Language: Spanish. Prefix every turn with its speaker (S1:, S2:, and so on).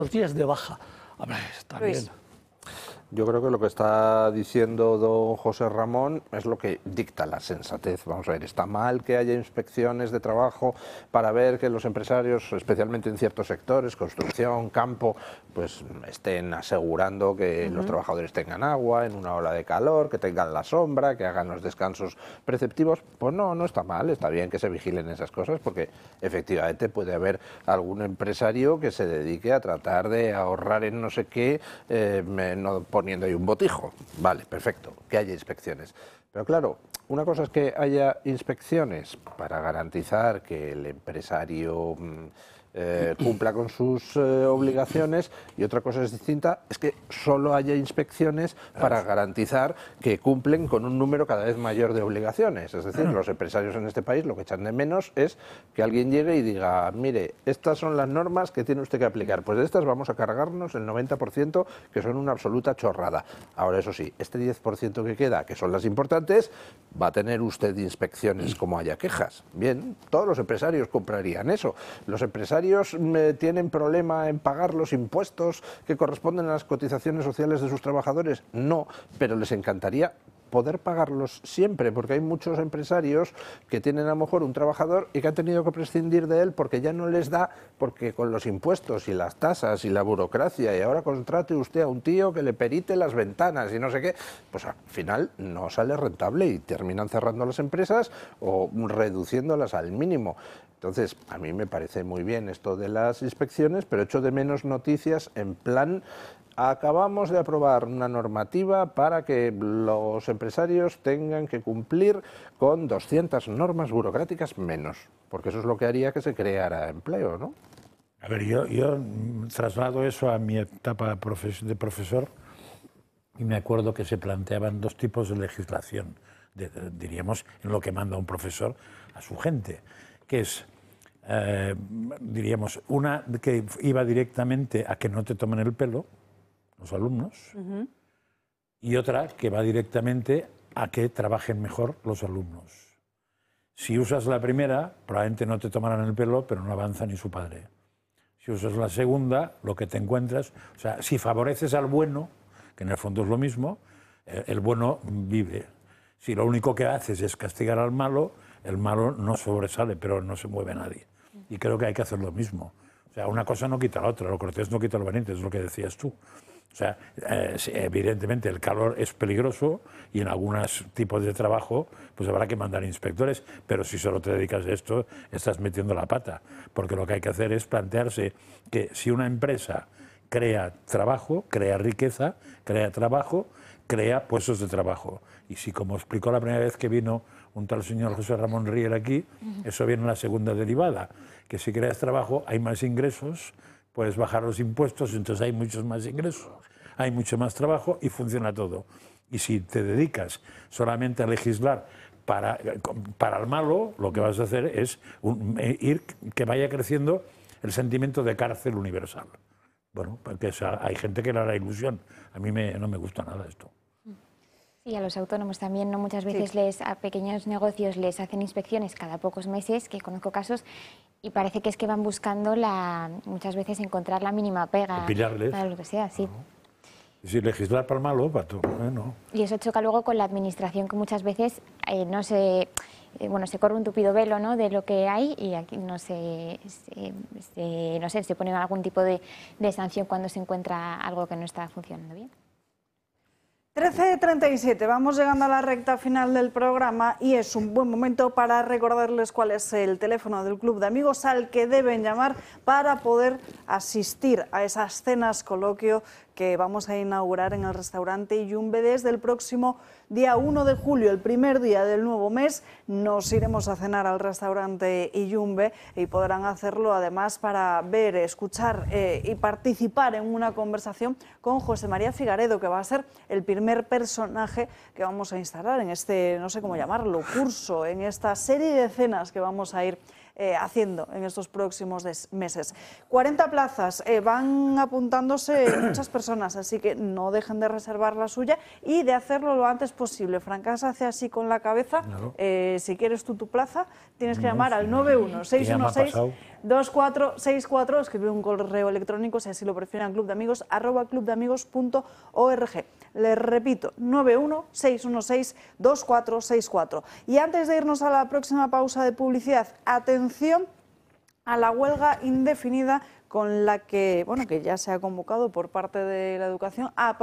S1: Los días de baja. Hombre, está bien.
S2: Yo creo que lo que está diciendo don José Ramón es lo que dicta la sensatez. Vamos a ver, está mal que haya inspecciones de trabajo para ver que los empresarios, especialmente en ciertos sectores, construcción, campo, pues estén asegurando que los trabajadores tengan agua en una ola de calor, que tengan la sombra, que hagan los descansos preceptivos. Pues no, no está mal, está bien que se vigilen esas cosas, porque efectivamente puede haber algún empresario que se dedique a tratar de ahorrar en no sé qué, no poniendo ahí un botijo. Vale, perfecto, que haya inspecciones. Pero claro, una cosa es que haya inspecciones para garantizar que el empresario cumpla con sus obligaciones, y otra cosa es distinta, es que solo haya inspecciones para garantizar que cumplen con un número cada vez mayor de obligaciones. Es decir, los empresarios en este país lo que echan de menos es que alguien llegue y diga, mire, estas son las normas que tiene usted que aplicar, pues de estas vamos a cargarnos el 90%, que son una absoluta chorrada. Ahora, eso sí, este 10% que queda, que son las importantes, va a tener usted inspecciones como haya quejas. Bien, todos los empresarios comprarían eso. Los empresarios tienen problema en pagar los impuestos que corresponden a las cotizaciones sociales de sus trabajadores. No, pero les encantaría poder pagarlos siempre, porque hay muchos empresarios que tienen a lo mejor un trabajador y que han tenido que prescindir de él porque ya no les da, porque con los impuestos y las tasas y la burocracia, y ahora contrate usted a un tío que le perite las ventanas y no sé qué, pues al final no sale rentable y terminan cerrando las empresas o reduciéndolas al mínimo. Entonces, a mí me parece muy bien esto de las inspecciones, pero echo de menos noticias en plan: acabamos de aprobar una normativa para que los empresarios tengan que cumplir con 200 normas burocráticas menos, porque eso es lo que haría que se creara empleo, ¿no?
S3: A ver, yo traslado eso a mi etapa de profesor y me acuerdo que se planteaban dos tipos de legislación, diríamos, en lo que manda un profesor a su gente, que es, diríamos, una que iba directamente a que no te tomen el pelo los alumnos, y otra que va directamente a que trabajen mejor los alumnos. Si usas la primera, probablemente no te tomarán el pelo, pero no avanza ni su padre. Si usas la segunda, lo que te encuentras, o sea, si favoreces al bueno, que en el fondo es lo mismo, el bueno vive. Si lo único que haces es castigar al malo, el malo no sobresale, pero no se mueve nadie. Y creo que hay que hacer lo mismo. O sea, una cosa no quita la otra, lo cortés no quita lo valiente, es lo que decías tú. O sea, evidentemente el calor es peligroso y en algunos tipos de trabajo pues habrá que mandar inspectores, pero si solo te dedicas a esto estás metiendo la pata, porque lo que hay que hacer es plantearse que si una empresa crea trabajo, crea riqueza, crea trabajo, crea puestos de trabajo. Y si, como explicó la primera vez que vino un tal señor José Ramón Riera aquí, eso viene en la segunda derivada, que si creas trabajo hay más ingresos, puedes bajar los impuestos, entonces hay muchos más ingresos, hay mucho más trabajo y funciona todo. Y si te dedicas solamente a legislar para el malo, lo que vas a hacer es que vaya creciendo el sentimiento de cárcel universal. Bueno, porque hay gente que le hará ilusión. A mí no me gusta nada esto.
S4: Sí, a los autónomos también, ¿no? Muchas veces a pequeños negocios les hacen inspecciones cada pocos meses, que conozco casos, y parece que es que van buscando muchas veces encontrar la mínima pega.
S3: Pillarles.
S4: Para lo que sea, sí.
S3: Si legislar para el malo, para todo. Bueno.
S4: Y eso choca luego con la administración, que muchas veces se corre un tupido velo, ¿no?, de lo que hay, y aquí se pone algún tipo de sanción cuando se encuentra algo que no está funcionando bien.
S5: 13:37, vamos llegando a la recta final del programa y es un buen momento para recordarles cuál es el teléfono del Club de Amigos al que deben llamar para poder asistir a esas cenas coloquio que vamos a inaugurar en el restaurante Iyumbe desde el próximo día 1 de julio, el primer día del nuevo mes. Nos iremos a cenar al restaurante Iyumbe y podrán hacerlo además para ver, escuchar y participar en una conversación con José María Figaredo, que va a ser el primer personaje que vamos a instalar en este, no sé cómo llamarlo, curso, en esta serie de cenas que vamos a ir haciendo en estos próximos meses. 40 plazas, van apuntándose muchas personas, así que no dejen de reservar la suya y de hacerlo lo antes posible. Francas hace así con la cabeza, claro. Si quieres tú tu plaza, tienes que llamar al 91 616 2464, escribir un correo electrónico si así lo prefieren, clubdeamigos@clubdeamigos.org. Les repito, 916162464. Y antes de irnos a la próxima pausa de publicidad, atención a la huelga indefinida con la que, bueno, que ya se ha convocado por parte de la educación a